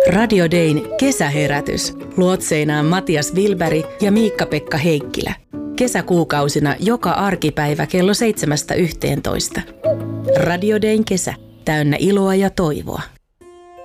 Radio Dayn kesäherätys. Luotseinaan Matias Wilberg ja Miikka-Pekka Heikkilä. Kesäkuukausina joka arkipäivä kello 7–11. Radio Dayn kesä. Täynnä iloa ja toivoa.